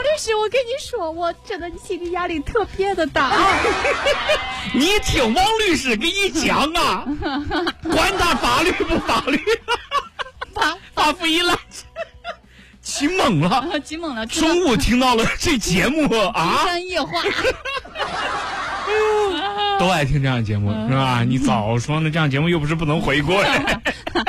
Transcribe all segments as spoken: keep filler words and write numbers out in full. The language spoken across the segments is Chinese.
师，我跟你说，我真的心理压力特别的大。 你听王律师给你讲啊，管他法律不法律， 发发福音了，气懵了， 急懵了。 中午听到了这节目啊， 山夜话。 都爱听这样的节目是吧？你早说呢，这样节目又不是不能回过来。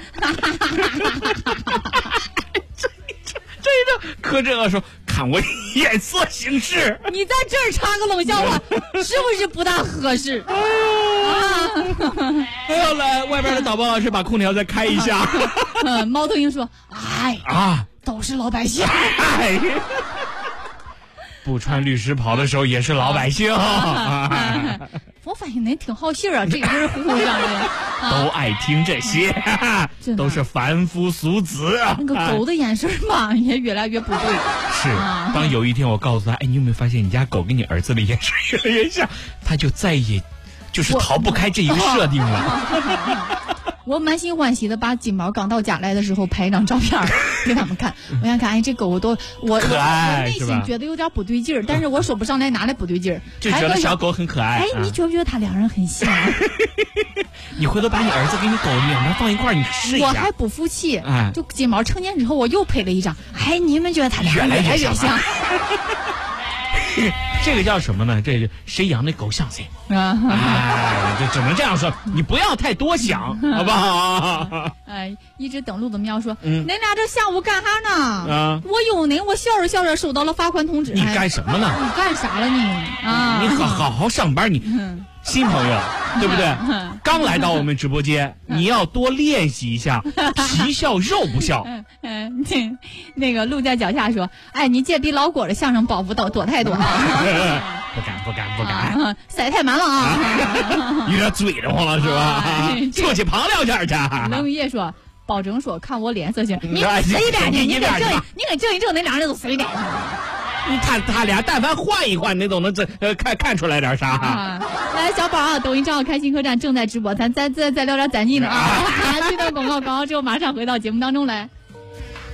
这这这柯震恶说：“看我眼色行事。” 你在这儿插个冷笑话，是不是不大合适？ 哎呦，来外边的导播老师把空调再开一下。 嗯，猫头鹰说：“哎啊， 都是老百姓。” 哎。不穿律师袍的时候也是老百姓。 我发现您挺好信啊，这个人呼呼上来都爱听这些，都是凡夫俗子。 那个狗的眼神吧，也越来越不对。 是，当有一天我告诉他，哎，你有没有发现你家狗跟你儿子的眼神越来越像？他就再也就是逃不开这一个设定了。 我满心欢喜的把金毛刚到家来的时候拍一张照片给他们看，我想看，哎，这狗都我可爱， 我内心觉得有点不对劲儿，但是我说不上来哪里不对劲儿， 就觉得小狗很可爱。 哎，你觉不觉得他两人很像？ 你回头把你儿子跟你狗两边放一块儿，你试一下。 我还不服气， 哎， 就金毛成年之后，我又拍了一张，哎，你们觉得他俩越来越越像？ 这个叫什么呢？这谁养的狗像谁？哎，就只能这样说，你不要太多想，好不好？ 哎，一直等路的喵说：“ 嗯， 恁俩这下午干啥呢？ 啊， 我有恁，我笑着笑着收到了罚款通知。 你干什么呢？ 你干啥了你？啊， 你好好好上班，你新朋友对不对？刚来到我们直播间，你要多练习一下，皮笑肉不笑。 嗯嗯，那那个路在脚下说：“哎，你这比老郭的相声包袱多多太多。” 不敢不敢不敢， 塞太满了啊！ 有点嘴着慌了是吧？出去旁聊天去。 冷雨夜说：“保证说看我脸色行，你随便去，你给正，你给正一正，那两人都随便。 他他俩但凡换一换，你都能这呃看看出来点啥。 啊、来，小宝啊，抖音账号开心客栈正在直播，咱再再再聊点攒劲呢啊！去段广告，广告之后马上回到节目当中来。